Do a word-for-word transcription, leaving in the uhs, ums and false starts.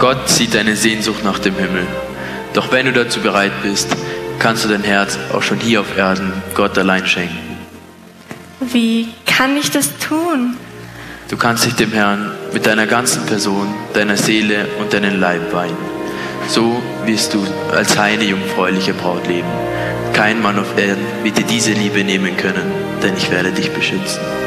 Gott sieht deine Sehnsucht nach dem Himmel. Doch wenn du dazu bereit bist, kannst du dein Herz auch schon hier auf Erden Gott allein schenken. Wie kann ich das tun? Du kannst dich dem Herrn mit deiner ganzen Person, deiner Seele und deinem Leib weihen. So wirst du als heile, jungfräuliche Braut leben. Kein Mann auf Erden wird dir diese Liebe nehmen können, denn ich werde dich beschützen.